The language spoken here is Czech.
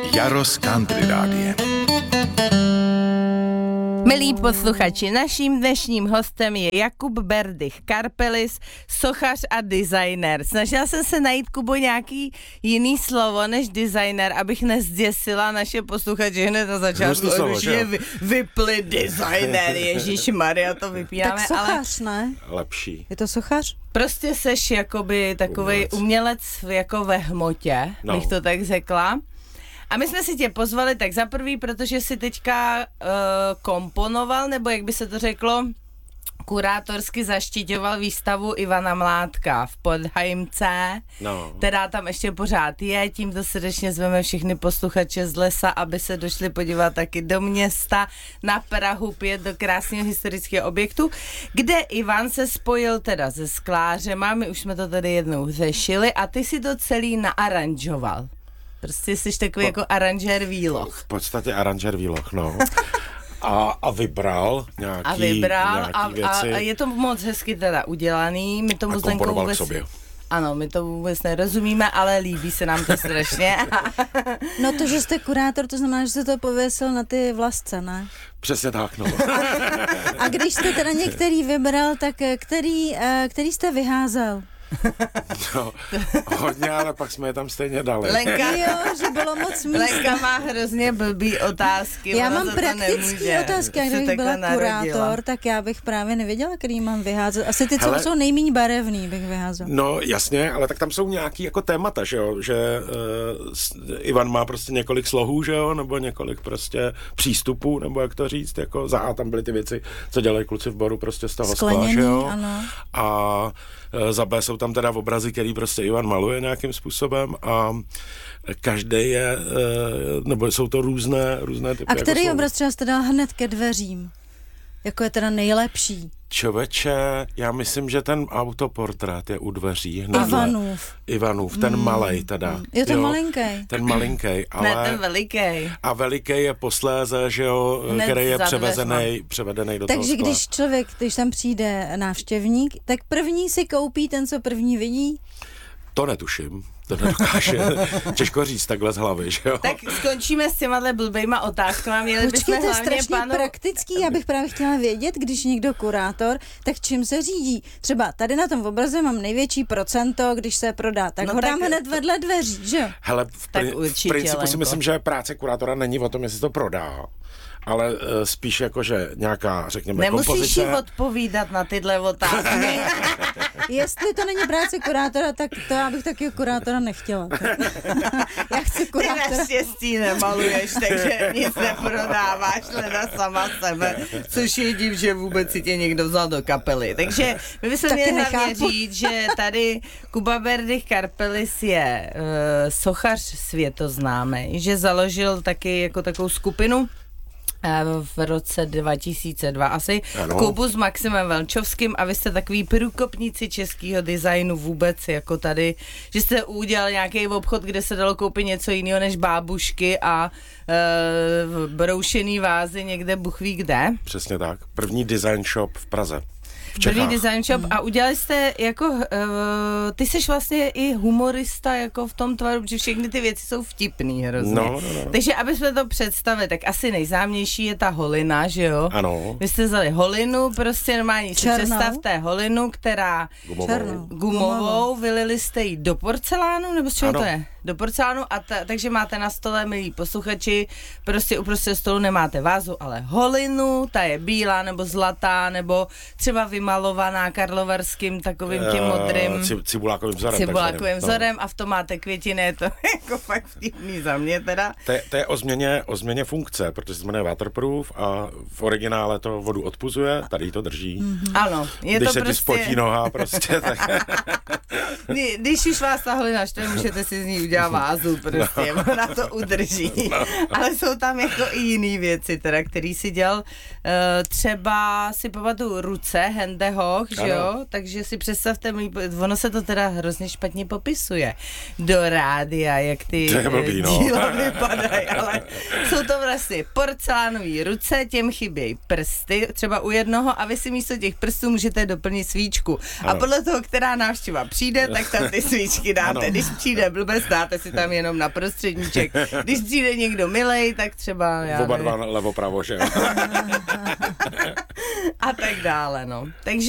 Jaro z Country Rádia. Milí posluchači, naším dnešním hostem je Jakub Berdych Karpelis, sochař a designer. Snažila jsem se najít, Kubo, nějaký jiný slovo než designer, abych nezděsila naše posluchače hned na začátku. Vypli designer, ježišmarja, to vypínáme. Tak sochař, ale... ne? Lepší. Je to sochař? Prostě seš jakoby takovej umělec jako ve hmotě, bych to tak řekla. A my jsme si tě pozvali tak za prvý, protože si teďka komponoval, nebo jak by se to řeklo, kurátorsky zaštiťoval výstavu Ivana Mládka v Podhajmce, která tam ještě pořád je. Tímto srdečně zveme všechny posluchače z lesa, aby se došli podívat taky do města, na Prahu 5, do krásného historického objektu, kde Ivan se spojil teda se sklářema, my už jsme to tady jednou řešili, a ty si to celý naaranžoval. Prostě jsi takový jako aranžér výloh. V podstatě aranžér výloh, no. A vybral nějaký věci. A je to moc hezky teda udělaný. My tomu Zdenkou vůbec... Ano, my to vůbec nerozumíme, ale líbí se nám to strašně. No to, že jste kurátor, to znamená, že jste to pověsil na ty vlasce, ne? Přesně tak, no. A když jste teda některý vybral, tak který jste vyházel? No, hodně, ale pak jsme je tam stejně dali. Lenka, jo, že bylo moc místa. Lenka má hrozně blbý otázky. Já mám praktické otázky, a kdybych byla kurátor, tak já bych právě nevěděla, který mám vyházet. Asi ty, co jsou nejméně barevný, bych vyházel. No jasně, ale tak tam jsou nějaký jako témata, že jo, že Ivan má prostě několik slohů, že jo, nebo několik prostě přístupů, nebo jak to říct, jako za A tam byly ty věci, co dělají kluci v Boru prostě z toho skla, že jo. Ano. A za B jsou tam teda obrazy, který prostě Ivan maluje nějakým způsobem a každý je, nebo jsou to různé typy. A který jako obraz třeba jste dal hned ke dveřím? Jako je teda nejlepší? Člověče, já myslím, že ten autoportrét je u dveří. Ivanův, ten malej teda. Je to malinký. Ten malinký, ale... Ne, ten veliký. A veliký je posléze, že jo, který je převedený do toho Takže skla. když tam přijde návštěvník, tak první si koupí ten, co první vidí? To netuším. To nedokáže. Těžko říct takhle z hlavy, že jo? Tak skončíme s těma blbejma otázkami. Počkej, to je strašně praktický. Já bych právě chtěla vědět, když někdo kurátor, tak čím se řídí. Třeba tady na tom obraze mám největší procento, když se prodá, tak ho dám hned vedle dveří, že jo? Hele, v principu si myslím, že práce kurátora není o tom, jestli to prodá. Ale spíš jako, že nějaká, řekněme, kompozice... Nemusíš jí odpovídat na tyhle otázky. Jestli to není práce kurátora, tak to já bych taky kurátora nechtěla. Já chci kurátora. Ty naštěstí nemaluješ, takže nic neprodáváš, leda sama sebe, což je div, že vůbec si tě někdo vzal do kapely. Takže my bychom měli hlavně říct, že tady Kuba Berdych Karpelis je sochař světoznámý, že založil taky jako takovou skupinu v roce 2002 asi, Kubu s Maximem Velčovským, a vy jste takový průkopníci českého designu vůbec, jako tady, že jste udělal nějaký obchod, kde se dalo koupit něco jiného než bábušky a broušený vázy někde Bůh ví kde. Přesně tak. První design shop v Praze. První design shop a udělali jste jako, ty seš vlastně i humorista jako v tom tvaru, protože všechny ty věci jsou vtipný hrozně. No. Takže aby jsme to představili, tak asi nejznámější je ta holina, že jo? Ano. Vy jste vzali holinu, prostě normálně si představte holinu, která gumovou, vylili jste ji do porcelánu, nebo z čeho to je? Do porcelánu, a takže máte na stole, milí posluchači, prostě uprostřed stolu nemáte vázu, ale holinu, ta je bílá nebo zlatá, nebo třeba vymalovaná karlovarským takovým tím modrým cibulákovým vzorem a v tom máte květiny, je to jako fakt vtipný za mě teda. To je o změně funkce, protože se jmenuje waterproof a v originále to vodu odpuzuje, tady to drží. Ano, je když to se prostě... ti spotí noha prostě, tak... Když už vás ta holina štve, můžete si z ní udělat vázu prostě, ona to udrží. Ale jsou tam jako i jiný věci teda, který si dělal, třeba si pamatuju ruce Hendehoch, že jo? Takže si představte, ono se to teda hrozně špatně popisuje do rádia, jak ty díla vypadají, ale jsou to vlastně porcelánové ruce, těm chybějí prsty, třeba u jednoho, a vy si místo těch prstů můžete doplnit svíčku. A podle toho, která návštěva přijde, tak tam ty svíčky dáte. Když přijde blbec, dáte si tam jenom na prostředníček. Když přijde někdo milej, tak třeba já Oba dva levo pravo, že jo. a tak dále, no. Takže